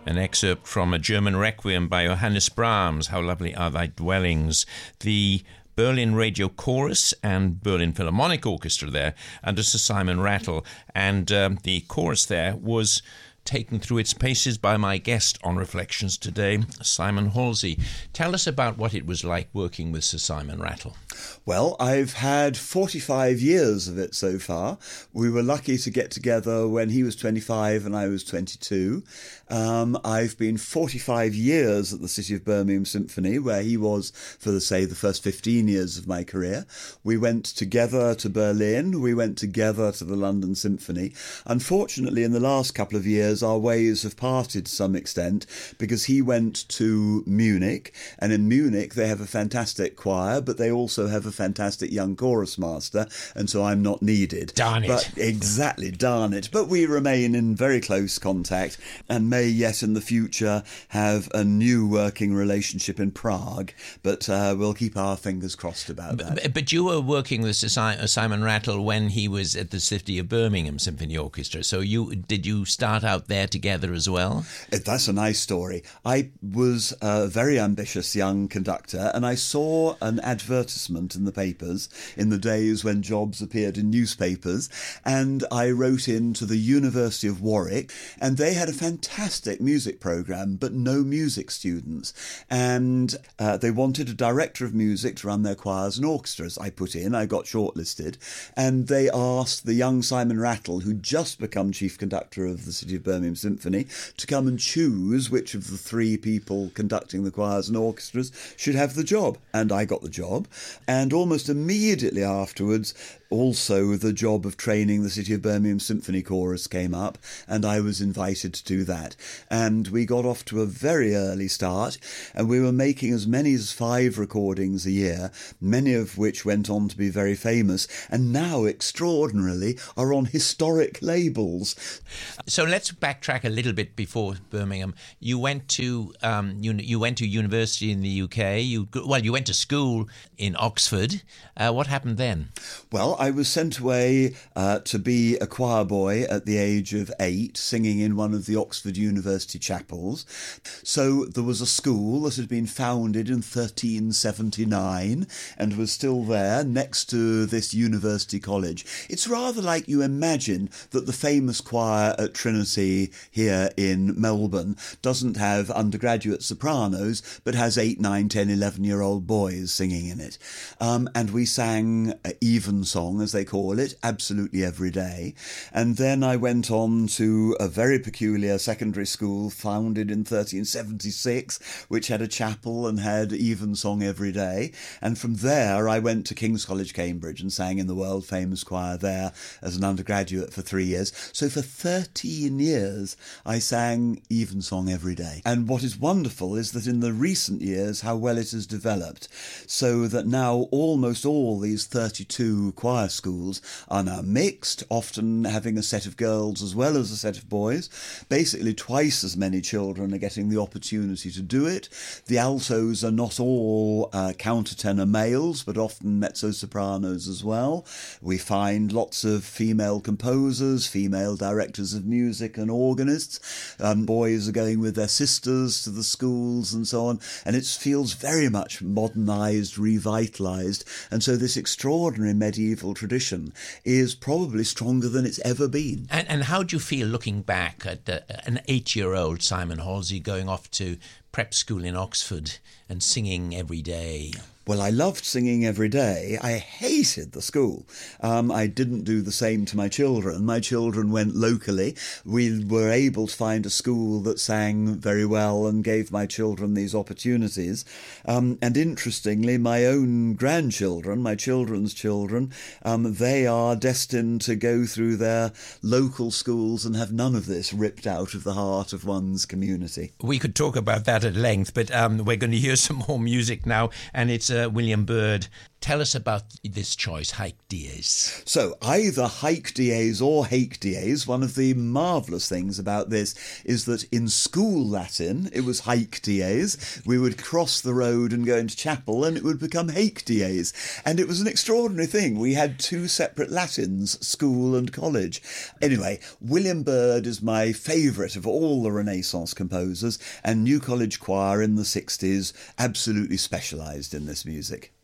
An excerpt from a German Requiem by Johannes Brahms, How Lovely Are Thy Dwellings. The Berlin Radio Chorus and Berlin Philharmonic Orchestra there under Sir Simon Rattle. And the chorus there was taken through its paces by my guest on Reflections today, Simon Halsey. Tell us about what it was like working with Sir Simon Rattle. Well, I've had 45 years of it so far. We were lucky to get together when he was 25 and I was 22. I've been 45 years at the City of Birmingham Symphony, where he was for, the first 15 years of my career. We went together to Berlin. We went together to the London Symphony. Unfortunately, in the last couple of years, our ways have parted to some extent because he went to Munich, and in Munich they have a fantastic choir, but they also have a fantastic young chorus master, and so I'm not needed. Darn it. But exactly, darn it. But we remain in very close contact and may yet in the future have a new working relationship in Prague, but we'll keep our fingers crossed about that. But you were working with Simon Rattle when he was at the City of Birmingham Symphony Orchestra, so did you start out there together as well? That's a nice story. I was a very ambitious young conductor, and I saw an advertisement in the papers in the days when jobs appeared in newspapers, and I wrote in to the University of Warwick, and they had a fantastic music programme, but no music students, and they wanted a director of music to run their choirs and orchestras. I got shortlisted, and they asked the young Simon Rattle, who'd just become chief conductor of the City of Birmingham Symphony, to come and choose which of the three people conducting the choirs and orchestras should have the job. And I got the job. And almost immediately afterwards, also the job of training the City of Birmingham Symphony Chorus came up, and I was invited to do that. And we got off to a very early start, and we were making as many as 5 recordings a year, many of which went on to be very famous, and now, extraordinarily, are on historic labels. So let's backtrack a little bit before Birmingham. You went to university in the UK. You went to school in Oxford. What happened then? Well, I was sent away to be a choir boy at the age of 8, singing in one of the Oxford University chapels. So there was a school that had been founded in 1379 and was still there next to this university college. It's rather like you imagine that the famous choir at Trinity here in Melbourne doesn't have undergraduate sopranos, but has 8, 9, 10, 11-year-old boys singing in it. And we sang evensong, as they call it, absolutely every day. And then I went on to a very peculiar secondary school founded in 1376, which had a chapel and had evensong every day. And from there I went to King's College, Cambridge, and sang in the world-famous choir there as an undergraduate for 3 years. So for 13 years I sang evensong every day. And what is wonderful is that in the recent years how well it has developed, so that now almost all these 32 choir schools are now mixed, often having a set of girls as well as a set of boys. Basically twice as many children are getting the opportunity to do it. The altos are not all countertenor males, but often mezzo-sopranos as well. We find lots of female composers, female directors of music and organists. Boys are going with their sisters to the schools and so on, and it feels very much modernised, revitalised, and so this extraordinary medieval tradition is probably stronger than it's ever been. And how do you feel looking back at an 8-year-old Simon Halsey going off to prep school in Oxford and singing every day? Well, I loved singing every day. I hated the school. I didn't do the same to my children. My children went locally. We were able to find a school that sang very well and gave my children these opportunities. And interestingly, my own grandchildren, my children's children, they are destined to go through their local schools and have none of this ripped out of the heart of one's community. We could talk about that at length, but we're going to hear some more music now, and it's William Byrd Tell us about this choice, Haec Dies. So either Haec Dies or Haec Dies. One of the marvellous things about this is that in school Latin it was Haec Dies. We would cross the road and go into chapel and it would become Haec Dies. And it was an extraordinary thing. We had two separate Latins, school and college. Anyway, William Byrd is my favourite of all the Renaissance composers, and New College Choir in the 60s absolutely specialised in this music.